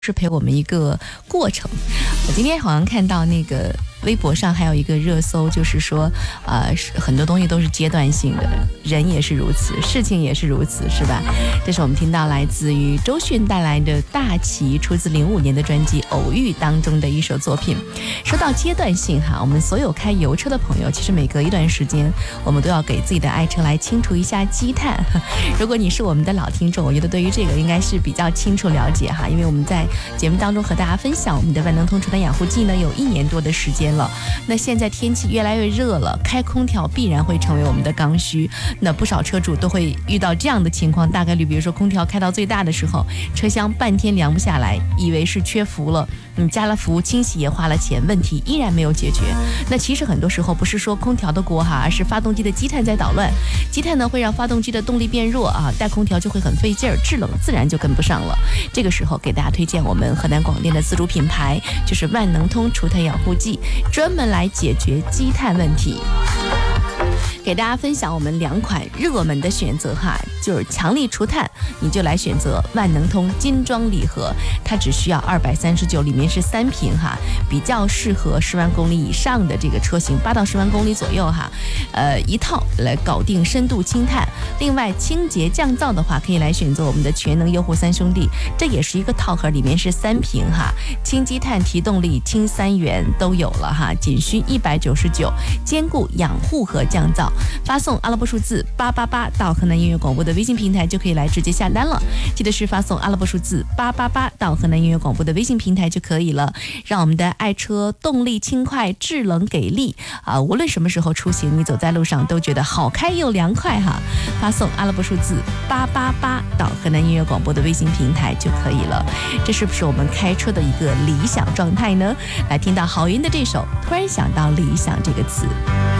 是陪我们一个过程。我今天好像看到那个微博上还有一个热搜，就是说很多东西都是阶段性的，人也是如此，事情也是如此，是吧？这是我们听到来自于周迅带来的大旗，出自05年的专辑《偶遇》当中的一首作品。说到阶段性哈，我们所有开油车的朋友，其实每隔一段时间我们都要给自己的爱车来清除一下积碳。如果你是我们的老听众，我觉得对于这个应该是比较清楚了解哈，因为我们在节目当中和大家分享我们的万能通除碳养护剂呢，有1年多的时间了。那现在天气越来越热了，开空调必然会成为我们的刚需。那不少车主都会遇到这样的情况，大概率比如说空调开到最大的时候，车厢半天凉不下来，以为是缺氟了，你加了氟，清洗也花了钱，问题依然没有解决。那其实很多时候不是说空调的锅哈，而是发动机的积碳在捣乱。积碳呢会让发动机的动力变弱啊，带空调就会很费劲儿，制冷自然就跟不上了。这个时候给大家推荐我们河南广电的自主品牌，就是万能通除碳养护剂，专门来解决积碳问题。给大家分享我们2款热门的选择哈，就是强力除碳，你就来选择万能通精装礼盒，它只需要239，里面是3瓶哈，比较适合10万公里以上的这个车型，8到10万公里左右哈，一套来搞定深度清碳。另外清洁降噪的话，可以来选择我们的全能优护3兄弟，这也是一个套盒，里面是3瓶哈，清积碳、提动力、清3元都有了哈，仅需199，兼顾养护和降噪。发送阿拉伯数字888到河南音乐广播的微信平台就可以来直接下单了，记得是发送阿拉伯数字888到河南音乐广播的微信平台就可以了，让我们的爱车动力轻快，制冷给力啊！无论什么时候出行，你走在路上都觉得好开又凉快哈！发送阿拉伯数字888到河南音乐广播的微信平台就可以了。这是不是我们开车的一个理想状态呢？来听到郝云的这首《突然想到理想》这个词。